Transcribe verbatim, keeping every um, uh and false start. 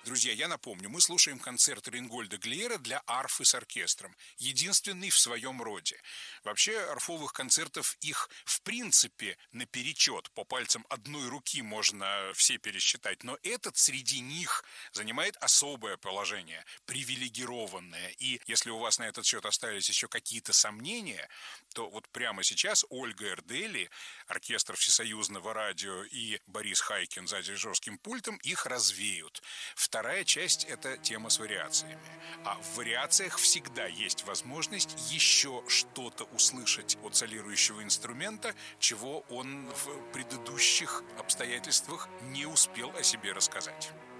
Друзья, я напомню, мы слушаем концерт Рейнгольда Глеера для арфы с оркестром. Единственный в своем роде. Вообще, арфовых концертов их в принципе наперечет. По пальцам одной руки можно все пересчитать. Но этот среди них занимает особое положение, привилегированное. И если у вас на этот счет остались еще какие-то сомнения, то вот прямо сейчас Ольга Эрдели, оркестр Всесоюзного радио и Борис Хайкин за дирижерским пультом их развеют. Вторая часть – это тема с вариациями. А в вариациях всегда есть возможность еще что-то услышать от солирующего инструмента, чего он в предыдущих обстоятельствах не успел о себе рассказать.